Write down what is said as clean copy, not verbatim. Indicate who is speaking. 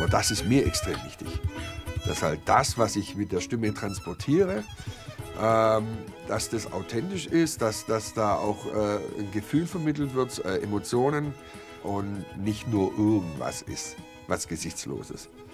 Speaker 1: das ist mir extrem wichtig. Dass halt das, was ich mit der Stimme transportiere, dass das authentisch ist, dass da auch ein Gefühl vermittelt wird, Emotionen und nicht nur irgendwas ist, was Gesichtsloses.